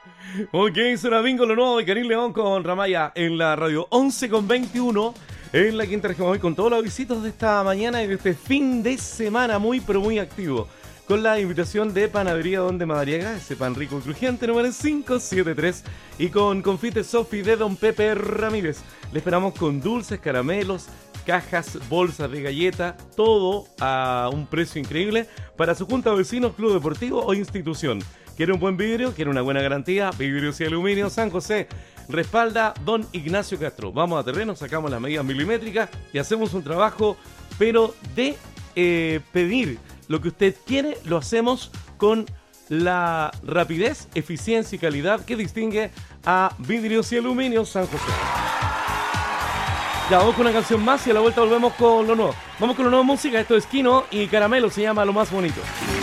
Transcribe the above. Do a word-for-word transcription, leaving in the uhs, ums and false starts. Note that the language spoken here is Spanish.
Ok, suena bingo lo nuevo de Karim León con Ramaya en la radio once con veintiuno en la quinta región. Hoy con todos los visitos de esta mañana y de este fin de semana muy pero muy activo. Con la invitación de Panadería Donde Madariaga, ese pan rico y crujiente número cinco siete tres. Y con Confite Sofi de Don Pepe Ramírez. Le esperamos con dulces, caramelos, cajas, bolsas de galleta, todo a un precio increíble para su junta de vecinos, club deportivo o institución. ¿Quiere un buen vidrio? ¿Quiere una buena garantía? Vidrios y Aluminio San José. Respalda Don Ignacio Castro. Vamos a terreno, sacamos las medidas milimétricas y hacemos un trabajo, pero de eh, pedir lo que usted quiere, lo hacemos con la rapidez, eficiencia y calidad que distingue a Vidrios y Aluminio San José. Ya, vamos con una canción más y a la vuelta volvemos con lo nuevo. Vamos con lo nuevo música, esto es Kino y Caramelo, se llama Lo Más Bonito.